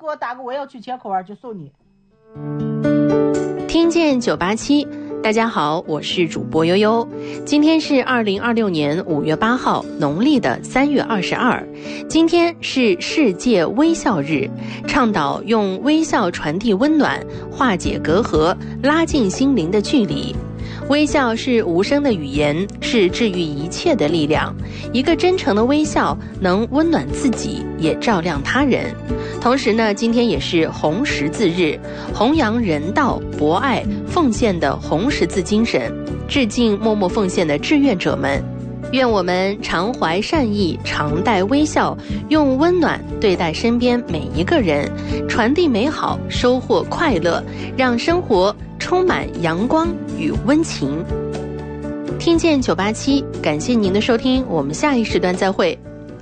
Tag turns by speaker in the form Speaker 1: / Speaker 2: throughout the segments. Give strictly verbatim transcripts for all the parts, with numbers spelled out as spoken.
Speaker 1: 给我打个我要去切口碗就送你。
Speaker 2: 听见九八七，大家好，我是主播悠悠。今天是二零二六年五月八号，农历的三月二十二。今天是世界微笑日，倡导用微笑传递温暖，化解隔阂，拉近心灵的距离。微笑是无声的语言，是治愈一切的力量。一个真诚的微笑能温暖自己，也照亮他人。同时呢，今天也是红十字日，弘扬人道、博爱、奉献的红十字精神，致敬默默奉献的志愿者们。愿我们常怀善意，常带微笑，用温暖对待身边每一个人，传递美好，收获快乐，让生活充满阳光与温情。听见九八七，感谢您的收听，我们下一时段再会。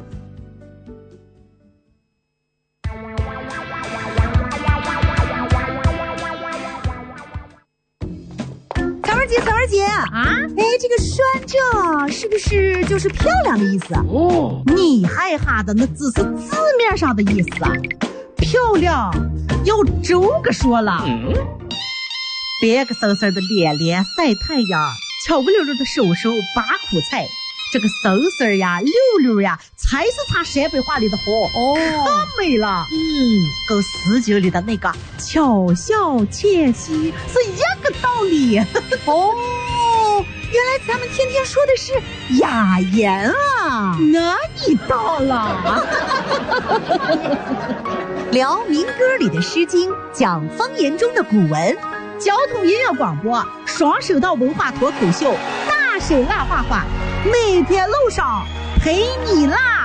Speaker 3: 小二姐啊，哎，这个酸这是不是就是漂亮的意思啊？哦，你害哈的那只是字面上的意思啊，漂亮要这个说了。嗯，别个嗖嗖的脸脸晒太阳，巧不溜溜的手手拔苦菜，这个嗖嗖呀溜溜呀才是他陕北话里的好哦，太美了。嗯，跟诗经里的那个巧笑窃兮是一个道理。哦，原来咱们天天说的是雅言啊，那你到了。聊民歌里的诗经，讲方言中的古文，交通音乐广播，双声道文化脱口秀，大声辣话话，每天路上陪你辣。